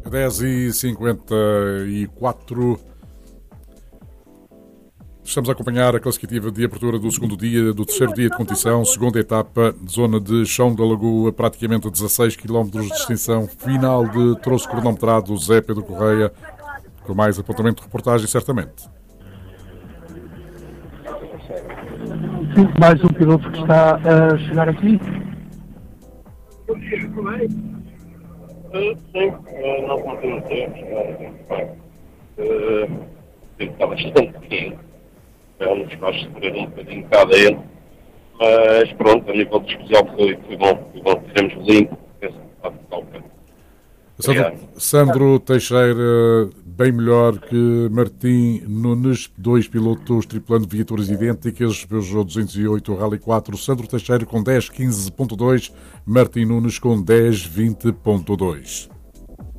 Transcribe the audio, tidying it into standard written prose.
10h54. Estamos a acompanhar a classificativa de abertura do segundo dia, do terceiro dia de competição, segunda etapa, zona de Chão da Lagoa, praticamente a 16 km de extensão, final de troço cronometrado, Zé Pedro Correia, com mais apontamento de reportagem, certamente. Sim, mais um piloto que está a chegar aqui. Sim, não continuo tempo. Está bastante pequeno. É um dos que nós sofremos um bocadinho cá dentro. Mas pronto, a nível de especial foi bom. Tivemos o link. Sandro Teixeira, bem melhor que Martim Nunes, dois pilotos tripulando viaturas idênticas, Peugeot 208 Rally 4, Sandro Teixeira com 10.15.2, Martim Nunes com 10.20.2.